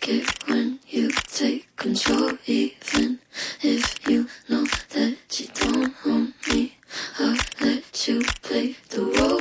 like it when you take control, even if you know that you don't own me. I'll let you play the role.